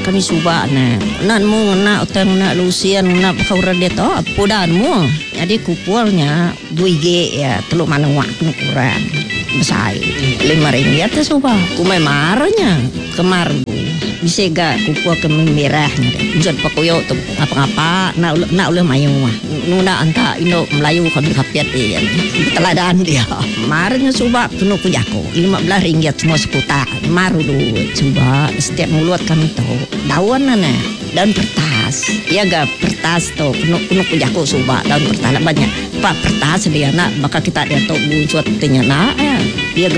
kami suba nan mu na utang na lusian na kaura dia to pudan mu jadi kupulnya 2G ya teluk mana waktu kurang besar 5 ringgit tu suba kumai marahnya kemarin bisa gak kupul ke merahnya usut pakuyo tu apa-apa nak oleh mayu nuna anta Indo Melayu kan kapiat dia teladan dia marahnya suba penuh kujaku 15 ringgit semua sekuta maru dulu coba setiap mulut kami tahu daun daun kertas ya gak kertas tuh penuh kujaku suba daun kertas banyak pak kertas dia nak bakal kita dia tahu busut tanya nak dia